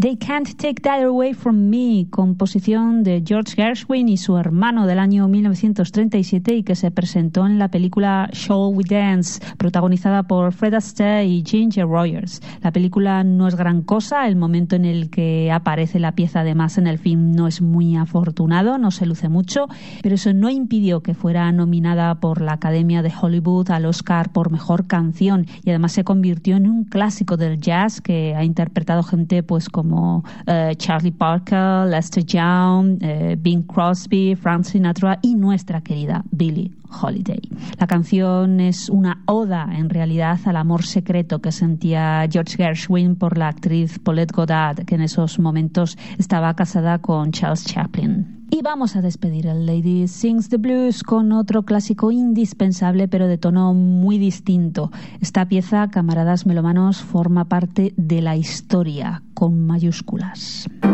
They Can't Take That Away From Me, composición de George Gershwin y su hermano del año 1937 y que se presentó en la película Shall We Dance, protagonizada por Fred Astaire y Ginger Rogers. La película no es gran cosa, el momento en el que aparece la pieza además en el film no es muy afortunado, no se luce mucho, pero eso no impidió que fuera nominada por la Academia de Hollywood al Oscar por Mejor Canción y además se convirtió en un clásico del jazz que ha interpretado gente pues como Charlie Parker, Lester Young, Bing Crosby, Frank Sinatra y nuestra querida Billie Holiday. La canción es una oda en realidad al amor secreto que sentía George Gershwin por la actriz Paulette Goddard, que en esos momentos estaba casada con Charles Chaplin. Y vamos a despedir el Lady Sings the Blues con otro clásico indispensable pero de tono muy distinto. Esta pieza, camaradas melomanos, forma parte de la historia con mayúsculas.